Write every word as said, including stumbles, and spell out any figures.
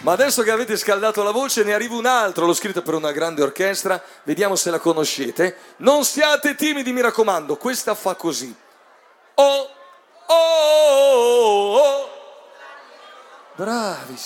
Ma adesso che avete scaldato la voce ne arriva un altro, l'ho scritto per una grande orchestra, vediamo se la conoscete. Non siate timidi, mi raccomando, questa fa così. Oh, oh, oh, oh. Bravi.